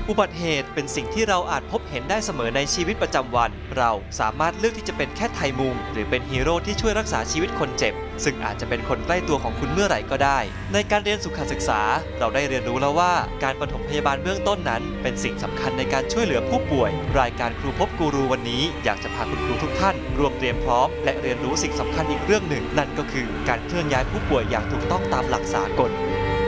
อุบัติเหตุเป็นสิ่งที่เราอาจพบเห็นได้เสมอในชีวิตประจำวันเราสามารถเลือกที่จะเป็นแค่ไทยมุงหรือเป็นฮีโร่ที่ช่วยรักษาชีวิตคนเจ็บซึ่งอาจจะเป็นคนใกล้ตัวของคุณเมื่อไหร่ก็ได้ในการเรียนสุขศึกษาเราได้เรียนรู้แล้วว่าการปฐมพยาบาลเบื้องต้นนั้นเป็นสิ่งสำคัญในการช่วยเหลือผู้ป่วยรายการครูพบกูรูวันนี้อยากจะพาคุณครูทุกท่านร่วมเตรียมพร้อมและเรียนรู้สิ่งสำคัญอีกเรื่องหนึ่งนั่นก็คือการเคลื่อนย้ายผู้ป่วยอย่างถูกต้องตามหลักสากล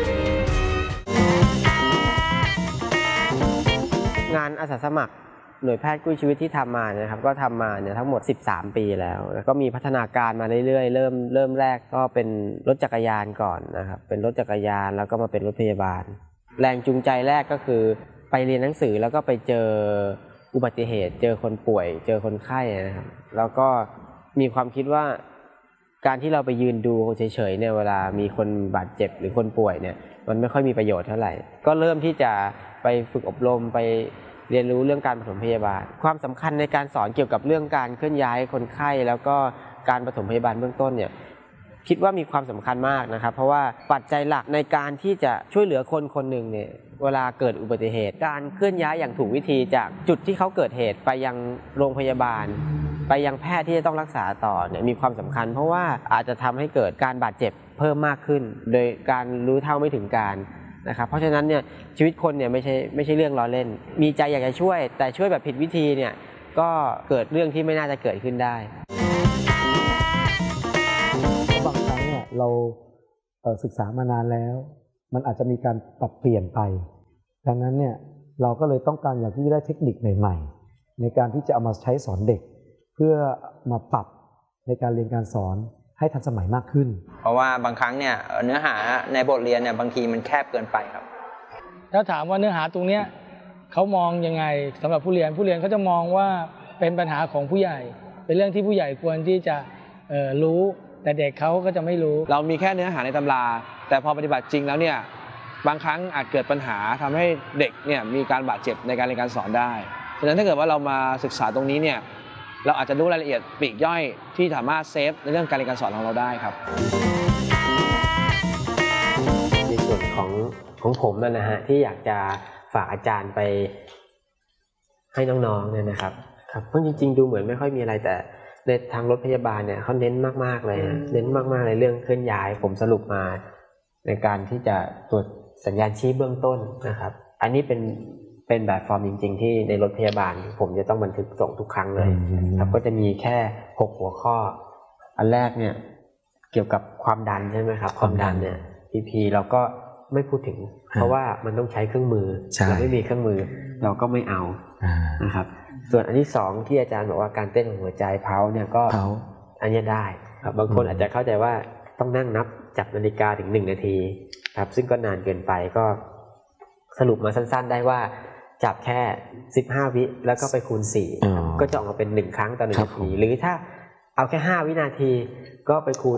งานอาสาสมัครหน่วยแพทย์กู้ชีวิตที่ทำมานะครับก็ทำมาเนี่ยทั้งหมด13 ปีแล้วก็มีพัฒนาการมาเรื่อยๆเริ่มแรกก็เป็นรถจักรยานก่อนนะครับเป็นรถจักรยานแล้วก็มาเป็นรถพยาบาลแรงจูงใจแรกก็คือไปเรียนหนังสือแล้วก็ไปเจออุบัติเหตุเจอคนป่วยเจอคนไข้นะครับแล้วก็มีความคิดว่าการที่เราไปยืนดูเฉยๆเนี่ยเวลามีคนบาดเจ็บหรือคนป่วยเนี่ยมันไม่ค่อยมีประโยชน์เท่าไหร่ก็เริ่มที่จะไปฝึกอบรมไปเรียนรู้เรื่องการปฐมพยาบาลความสำคัญในการสอนเกี่ยวกับเรื่องการเคลื่อนย้ายคนไข้แล้วก็การปฐมพยาบาลเบื้องต้นเนี่ยคิดว่ามีความสำคัญมากนะครับเพราะว่าปัจจัยหลักในการที่จะช่วยเหลือคนคนหนึ่งเนี่ยเวลาเกิดอุบัติเหตุการเคลื่อนย้ายอย่างถูกวิธีจากจุดที่เขาเกิดเหตุไปยังโรงพยาบาลไปยังแพทย์ที่จะต้องรักษาต่อเนี่ยมีความสำคัญเพราะว่าอาจจะทำให้เกิดการบาดเจ็บเพิ่มมากขึ้นโดยการรู้เท่าไม่ถึงการนะครับเพราะฉะนั้นเนี่ยชีวิตคนเนี่ยไม่ใช่เรื่องล้อเล่นมีใจอยากจะช่วยแต่ช่วยแบบผิดวิธีเนี่ยก็เกิดเรื่องที่ไม่น่าจะเกิดขึ้นได้บางครั้งเนี่ยเราศึกษามานานแล้วมันอาจจะมีการปรับเปลี่ยนไปดังนั้นเนี่ยเราก็เลยต้องการอยากที่จะได้เทคนิคใหม่ๆในการที่จะเอามาใช้สอนเด็กเพื่อมาปรับในการเรียนการสอนให้ทันสมัยมากขึ้นเพราะว่าบางครั้งเนี่ยเนื้อหาในบทเรียนเนี่ยบางทีมันแคบเกินไปครับถ้าถามว่าเนื้อหาตรงเนี้ยเขามองยังไงสำหรับผู้เรียนเขาจะมองว่าเป็นปัญหาของผู้ใหญ่เป็นเรื่องที่ผู้ใหญ่ควรที่จะรู้แต่เด็กเขาก็จะไม่รู้เรามีแค่เนื้อหาในตำราแต่พอปฏิบัติจริงแล้วเนี่ยบางครั้งอาจเกิดปัญหาทำให้เด็กเนี่ยมีการบาดเจ็บในการเรียนการสอนได้ฉะนั้นถ้าเกิดว่าเรามาศึกษาตรงนี้เนี่ยเราอาจจะรู้รายละเอียดปลีกย่อยที่สามารถเซฟในเรื่องการเรียนการสอนของเราได้ครับในส่วนของผมนะฮะที่อยากจะฝากอาจารย์ไปให้น้องๆเนี่ยนะครับเพราะจริงๆดูเหมือนไม่ค่อยมีอะไรแต่ในทางรถพยาบาลเนี่ยเขาเน้นมากๆเลยเน้นมากๆเลยเรื่องเคลื่อนย้ายผมสรุปมาในการที่จะตรวจสัญญาณชี้เบื้องต้นนะครับอันนี้เป็นแบบฟอร์มจริงๆที่ในรถพยาบาลผมจะต้องบันทึกส่งทุกครั้งเลยครับก็จะมีแค่6หัวข้ออันแรกเนี่ยเกี่ยวกับความดันใช่ไหมครับความดันเนี่ยพีเราก็ไม่พูดถึงเพราะว่ามันต้องใช้เครื่องมือเราไม่มีเครื่องมือเราก็ไม่เอานะครับส่วนอันที่2ที่อาจารย์บอกว่าการเต้นของหัวใจเพาเนี่ยก็อันนี้ได้ครับบางคนอาจจะเข้าใจว่าต้องนั่งนับจับนาฬิกาถึง1 นาทีครับซึ่งก็นานเกินไปก็สรุปมาสั้นๆได้ว่าจับแค่15 วิแล้วก็ไปคูณ4ก็จะออกมาเป็น1ครั้งต่อ1 นาทีหรือถ้าเอาแค่5 วินาทีก็ไปคูณ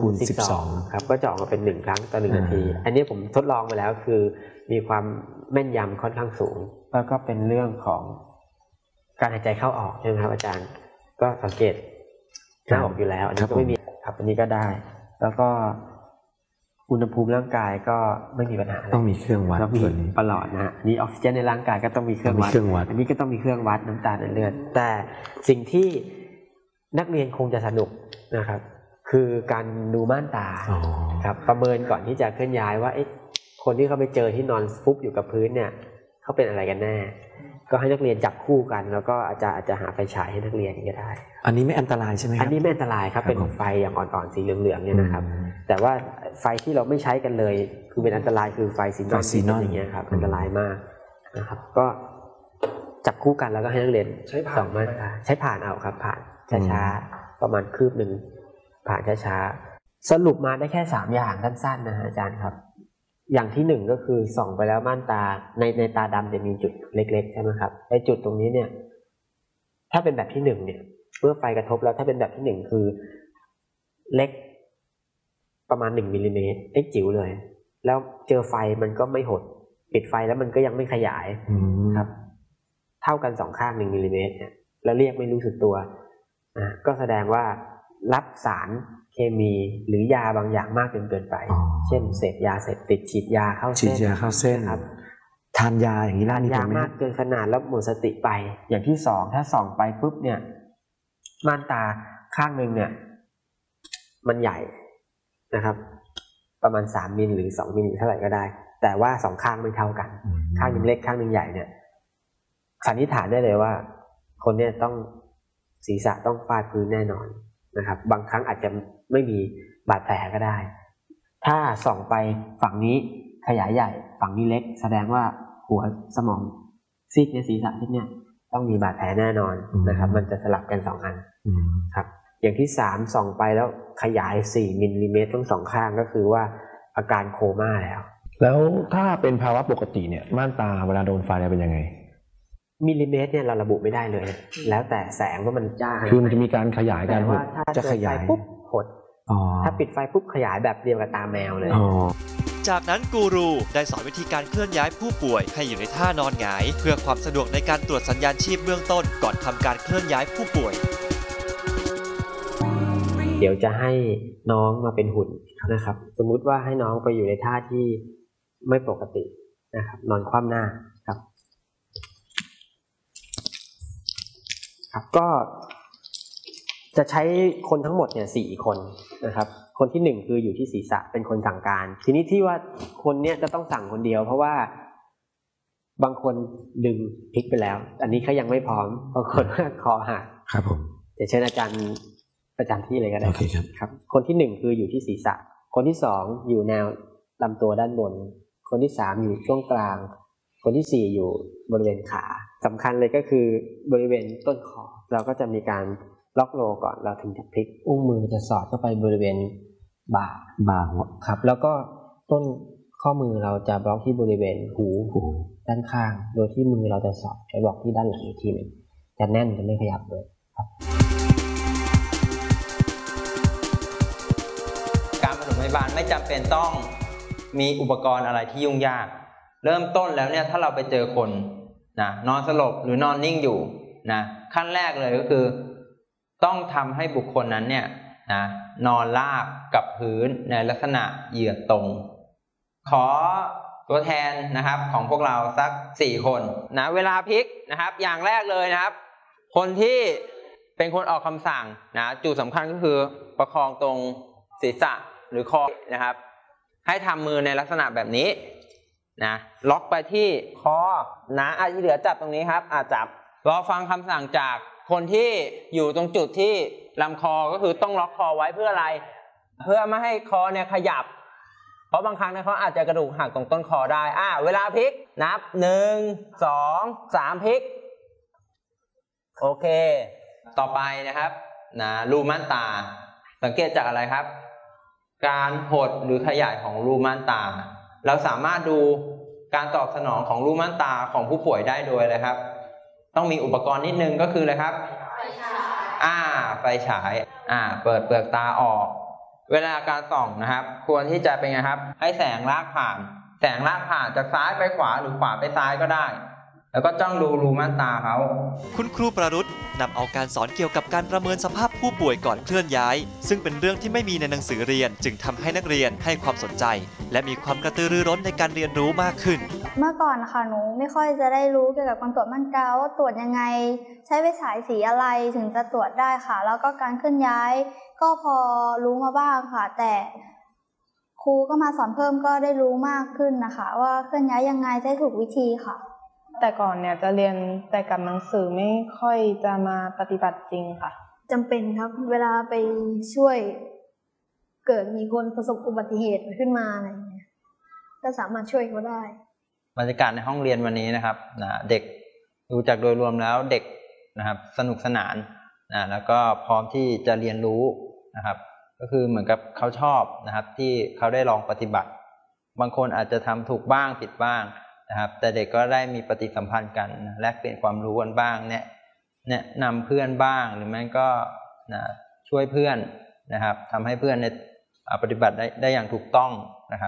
12ครับก็จะออกมาเป็น1ครั้งต่อ1 นาทีอันนี้ผมทดลองมาแล้วคือมีความแม่นยำค่อนข้างสูงแล้วก็เป็นเรื่องของการหายใจเข้าออกใช่ไหมครับอาจารย์ก็สังเกตหน้าอกอยู่แล้วอันนี้ก็ไม่มีครับอันนี้ก็ได้แล้วก็อุณหภูมิร่างกายก็ไม่มีปัญหาต้องมีเครื่องวัดตัวนี้ตลอดนะนี่ออกซิเจนในร่างกายก็ต้องมีเครื่องวัดอันนี้ก็ต้องมีเครื่องวัดน้ำตาลในเลือดแต่สิ่งที่นักเรียนคงจะสนุกนะครับคือการดูม่านตาครับประเมินก่อนที่จะเคลื่อนย้ายว่าคนที่เขาไปเจอที่นอนฟุบอยู่กับพื้นเนี่ยเขาเป็นอะไรกันแน่ก็ให้นักเรียนจับคู่กันแล้วก็อาจจะหาไฟฉายให้นักเรียนก็ได้อันนี้ไม่อันตรายใช่ไหมครับอันนี้ไม่อันตรายครับเป็นไฟอย่างอ่อนๆสีเหลืองๆเนี่ยนะครับแต่ว่าไฟที่เราไม่ใช้กันเลยคือเป็นอันตรายคือไฟซีนอนอย่างเงี้ยครับอันตรายมากนะครับก็จับคู่กันแล้วก็ให้นักเรียนสองมาตราใช้ผ่านเอาครับผ่านช้าๆประมาณคืบหนึ่งผ่านช้าๆสรุปมาได้แค่3อย่างสั้นๆนะฮะอาจารย์ครับอย่างที่1ก็คือส่องไปแล้วม่านตาในตาดำจะมีจุดเล็กๆใช่ไหมครับไอ้จุดตรงนี้เนี่ยถ้าเป็นแบบที่1เนี่ยเมื่อไฟกระทบแล้วถ้าเป็นแบบที่1คือเล็กประมาณ1 มิลลิเมตรจิ๋วเลยแล้วเจอไฟมันก็ไม่หดปิดไฟแล้วมันก็ยังไม่ขยายครับเท่ากัน2ข้าง1 มิลลิเมตรเนี่ยแล้วเรียกไม่รู้สึกตัวก็แสดงว่ารับสารเคมีหรือยาบางอย่างมากจนเกินไปเช่นเสพยาเสพติดฉีดยาเข้าเส้นครับทานยาอย่างนี้ได้ทานนี่ยาเป็นไหมมากเกินขนาดแล้วหมดสติไปอย่างที่สองถ้าส่องไปปุ๊บเนี่ยม่านตาข้างหนึ่งเนี่ยมันใหญ่นะครับประมาณ3 มิลหรือ2 มิลเท่าไหร่ก็ได้แต่ว่า2 ข้างไม่เท่ากันข้างหนึ่งเล็กข้างหนึ่งใหญ่เนี่ยสันนิษฐานได้เลยว่าคนเนี่ยต้องศีรษะต้องฟาดพื้นแน่นอนนะครับบางครั้งอาจจะไม่มีบาดแผลก็ได้ถ้าส่องไปฝั่งนี้ขยายใหญ่ฝั่งนี้เล็กแสดงว่าหัวสมองซีกในศีรษะที่เนี่ยต้องมีบาดแผลแน่นอนนะครับมันจะสลับกัน2 อันครับอย่างที่3ส่องไปแล้วขยาย4 มิลลิเมตรทั้ง2 ข้างก็คือว่าอาการโคม่าแล้วถ้าเป็นภาวะปกติเนี่ยม่านตาเวลาโดนไฟเป็นยังไงมิลลิเมตรเนี่ยเราระบุไม่ได้เลยแล้วแต่แสงว่ามันจ้าคือมันจะมีการขยายกันแต่ว่าถ้าจะขยายปุ๊บหดถ้าปิดไฟปุ๊บขยายแบบเดียวกับตาแมวเลยจากนั้นกูรูได้สอนวิธีการเคลื่อนย้ายผู้ป่วยให้อยู่ในท่านอนหงายเพื่อความสะดวกในการตรวจสัญญาณชีพเบื้องต้นก่อนทำการเคลื่อนย้ายผู้ป่วยเดี๋ยวจะให้น้องมาเป็นหุ่นนะครับสมมุติว่าให้น้องไปอยู่ในท่าที่ไม่ปกตินะครับนอนคว่ำหน้าครับก็จะใช้คนทั้งหมดเนี่ย4 คนนะครับคนที่1คืออยู่ที่ศีรษะเป็นคนสั่งการทีนี้ที่ว่าคนเนี้ยจะต้องสั่งคนเดียวเพราะว่าบางคนดึงพลิกไปแล้วอันนี้เขายังไม่พร้อมบางคนคอหักครับผมเดี๋ยวเชิญอาจารย์ประจำที่เลยก็ได้โอเคครับคนที่1คืออยู่ที่ศีรษะคนที่2อยู่แนวลำตัวด้านบนคนที่3อยู่ช่วงกลางคนที่4อยู่บริเวณขาสำคัญเลยก็คือบริเวณต้นคอเราก็จะมีการล็อกโลก่อนเราถึงจะพลิกอุ้งมือจะสอดเข้าไปบริเวณบ่าครับแล้วก็ต้นข้อมือเราจะบล็อกที่บริเวณหูด้านข้างโดยที่มือเราจะสอดไปบล็อกที่ด้านหลังอีกทีหนึ่งจะแน่นจะไม่ขยับเลยครับการปฐมพยาบาลไม่จำเป็นต้องมีอุปกรณ์อะไรที่ยุ่งยากเริ่มต้นแล้วเนี่ยถ้าเราไปเจอคนนะนอนสลบหรือนอนนิ่งอยู่นะขั้นแรกเลยก็คือต้องทำให้บุคคลนั้นเนี่ยนะนอนราบกับพื้นในลักษณะเหยียดตรงขอตัวแทนนะครับของพวกเราสัก4 คนนะเวลาพลิกนะครับอย่างแรกเลยนะครับคนที่เป็นคนออกคำสั่งนะจุดสำคัญก็คือประคองตรงศีรษะหรือคอนะครับให้ทำมือในลักษณะแบบนี้นะล็อกไปที่คอนะที่เหลือจับตรงนี้ครับจับรอฟังคำสั่งจากคนที่อยู่ตรงจุดที่ลำคอก็คือต้องล็อกคอไว้เพื่ออะไรเพื่อไม่ให้คอเนี่ยขยับเพราะบางครั้งเนี่ยเขาอาจจะกระดูกหักตรงต้นคอได้เวลาพลิกนับ1 2 3พลิกโอเคต่อไปนะครับนะรูม่านตาสังเกตจากอะไรครับการหดหรือขยายของรูม่านตาเราสามารถดูการตอบสนองของรูม่านตาของผู้ป่วยได้โดยอะไรครับต้องมีอุปกรณ์นิดนึงก็คืออะไรครับไฟฉายเปิดเปลือกตาออกเวลาการส่องนะครับควรที่จะเป็นไงครับให้แสงลากผ่านจากซ้ายไปขวาหรือขวาไปซ้ายก็ได้แล้วก็จ้องดูรูม่านตาเขาคุณครูประรุษนำเอาการสอนเกี่ยวกับการประเมินสภาพผู้ป่วยก่อนเคลื่อนย้ายซึ่งเป็นเรื่องที่ไม่มีในหนังสือเรียนจึงทำให้นักเรียนให้ความสนใจและมีความกระตือรือร้นในการเรียนรู้มากขึ้นเมื่อก่อนค่ะหนูไม่ค่อยจะได้รู้เกี่ยวกับการตรวจม่านตาว่าตรวจยังไงใช้ไฟฉายสีอะไรถึงจะตรวจได้ค่ะแล้วก็การเคลื่อนย้ายก็พอรู้มาบ้างค่ะแต่ครูก็มาสอนเพิ่มก็ได้รู้มากขึ้นนะคะว่าเคลื่อนย้ายยังไงจะถูกวิธีค่ะแต่ก่อนเนี่ยจะเรียนแต่กับหนังสือไม่ค่อยจะมาปฏิบัติจริงค่ะจำเป็นครับเวลาไปช่วยเกิดมีคนประสบอุบัติเหตุขึ้นมาอะไรอย่างเงี้ยก็สามารถช่วยเขาได้บรรยากาศในห้องเรียนวันนี้นะครับเด็กดูจากโดยรวมแล้วเด็กนะครับสนุกสนานแล้วก็พร้อมที่จะเรียนรู้นะครับก็คือเหมือนกับเขาชอบนะครับที่เขาได้ลองปฏิบัติบางคนอาจจะทำถูกบ้างผิดบ้างนะครับแต่เด็กก็ได้มีปฏิสัมพันธ์กันแลกเปลี่ยนความรู้กันบ้างแนะนำเพื่อนบ้างหรือไม่ก็ช่วยเพื่อนนะครับทำให้เพื่อนปฏิบัติได้อย่างถูกต้องนะครับ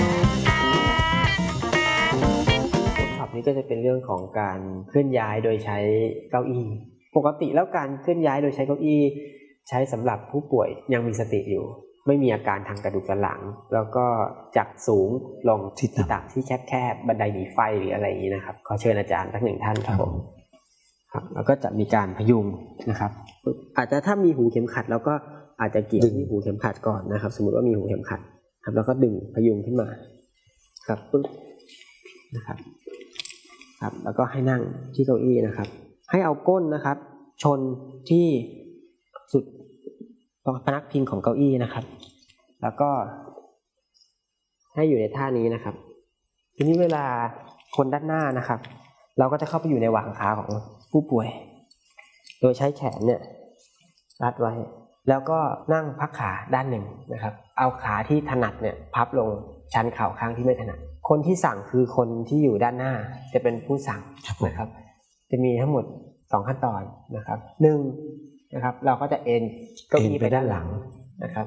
ช็อปนี้ก็จะเป็นเรื่องของการเคลื่อนย้ายโดยใช้เก้าอี้ปกติแล้วการเคลื่อนย้ายโดยใช้เก้าอี้ใช้สำหรับผู้ป่วยยังมีสติอยู่ไม่มีอาการทางกระดูกสันหลัง แล้วก็จากสูงลงที่ต่ำที่แคบๆบันไดหนีไฟหรืออะไรอย่างนี้นะครับขอเชิญอาจารย์สักหนึ่งท่านครับผมครับแล้วก็จะมีการพยุงนะครับอาจจะถ้ามีหูเข็มขัดแล้วก็อาจจะเกี่ยวที่หูเข็มขัดก่อนนะครับสมมติว่ามีหูเข็มขัดครับแล้วก็ดึงพยุงขึ้นมาครับปึ๊บนะครับครับแล้วก็ให้นั่งที่เก้าอี้นะครับให้เอาก้นนะครับชนที่สุดพนักพิงของเก้าอี้นะครับแล้วก็ให้อยู่ในท่านี้นะครับทีนี้เวลาคนด้านหน้านะครับเราก็จะเข้าไปอยู่ในหว่างขาของผู้ป่วยโดยใช้แขนเนี่ยรัดไว้แล้วก็นั่งพักขาด้านหนึ่งนะครับเอาขาที่ถนัดเนี่ยพับลงชันเข่าข้างที่ไม่ถนัดคนที่สั่งคือคนที่อยู่ด้านหน้าจะเป็นผู้สั่งนะครับจะมีทั้งหมด2ขั้นตอนนะครับ1นะครับเราก็จะเอนเก้าอี้ไปด้านหลังนะครับ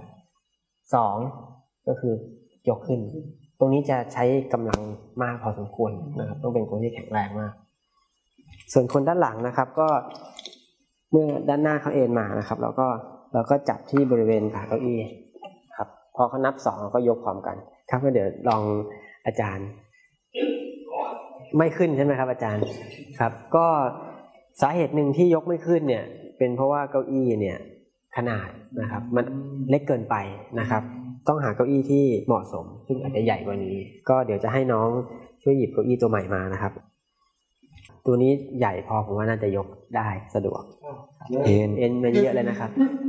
2ก็คือยกขึ้นตรงนี้จะใช้กำลังมากพอสมควรนะครับต้องเป็นคนที่แข็งแรงมากส่วนคนด้านหลังนะครับก็เมื่อด้านหน้าเขาเอนมานะครับเราก็จับที่บริเวณขาเก้าอี้ครับพอเขานับ2เราก็ยกพร้อมกันครับเดี๋ยวลองอาจารย์ไม่ขึ้นใช่ไหมครับอาจารย์ครับก็สาเหตุหนึ่งที่ยกไม่ขึ้นเนี่ยเป็นเพราะว่าเก้าอี้เนี่ยขนาดนะครับมันเล็กเกินไปนะครับต้องหาเก้าอี้ที่เหมาะสมซึ่งอาจจะใหญ่กว่านี้ก็เดี๋ยวจะให้น้องช่วยหยิบเก้าอี้ตัวใหม่มานะครับตัวนี้ใหญ่พอผมว่าน่าจะยกได้สะดวกเอ็นมาเยอะเลยนะครับ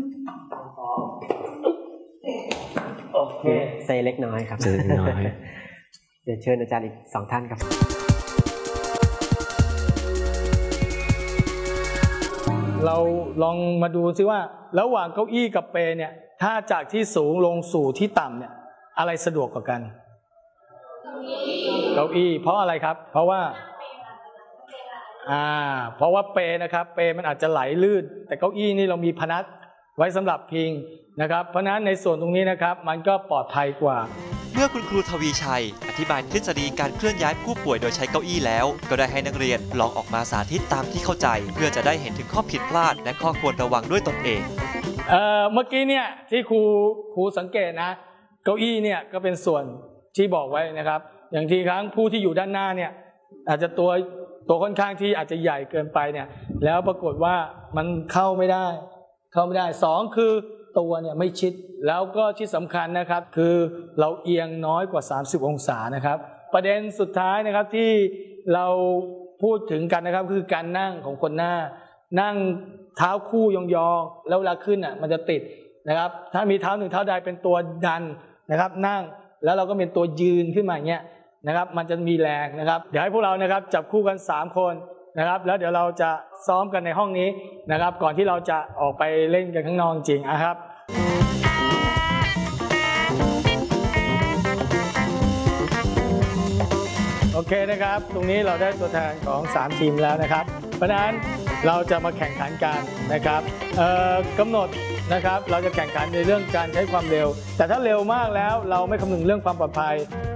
โอเคเซเล็กน้อยครับเซเล็กน้อยเดี๋ยวเชิญอาจารย์อีก2ท่านครับเราลองมาดูซิว่าระหว่างเก้าอี้กับเปลเนี่ยถ้าจากที่สูงลงสู่ที่ต่ำเนี่ยอะไรสะดวกกว่ากันเก้าอี้เพราะอะไรครับเพราะว่าเปลนะครับเปลมันอาจจะไหลลื่นแต่เก้าอี้นี่เรามีพนักไว้สำหรับพิงนะครับเพราะฉะนั้นในส่วนตรงนี้นะครับมันก็ปลอดภัยกว่าเมื่อคุณครูทวีชัยอธิบายทฤษฎีการเคลื่อนย้ายผู้ป่วยโดยใช้เก้าอี้แล้วก็ได้ให้นักเรียนลองออกมาสาธิตตามที่เข้าใจเพื่อจะได้เห็นถึงข้อผิดพลาดและข้อควรระวังด้วยตนเองเมื่อกี้เนี่ยที่ครูสังเกตนะเก้าอี้เนี่ยก็เป็นส่วนที่บอกไว้นะครับอย่างที่ครั้งผู้ที่อยู่ด้านหน้าเนี่ยอาจจะตัวค่อนข้างที่อาจจะใหญ่เกินไปเนี่ยแล้วปรากฏว่ามันเข้าไม่ได้2คือตัวเนี่ยไม่ชิดแล้วก็ที่สำคัญนะครับคือเราเอียงน้อยกว่า30องศานะครับประเด็นสุดท้ายนะครับที่เราพูดถึงกันนะครับคือการนั่งของคนหน้านั่งเท้าคู่ยองๆแล้วเวลาขึ้นมันจะติดนะครับถ้ามีเท้าหนึ่งเท้าใดเป็นตัวดันนะครับนั่งแล้วเราก็เป็นตัวยืนขึ้นมาอย่างเงี้ยนะครับมันจะมีแรงนะครับเดี๋ยวให้พวกเรานะครับจับคู่กัน3คนนะครับแล้วเดี๋ยวเราจะซ้อมกันในห้องนี้นะครับก่อนที่เราจะออกไปเล่นกันข้างนอกจริงนะครับโอเคนะครับตรงนี้เราได้ตัวแทนของ3ทีมแล้วนะครับเพราะฉะนั้นเราจะมาแข่งขันกันนะครับกำหนดนะครับเราจะแข่งขันในเรื่องการใช้ความเร็วแต่ถ้าเร็วมากแล้วเราไม่คำนึงเรื่องความปลอดภัย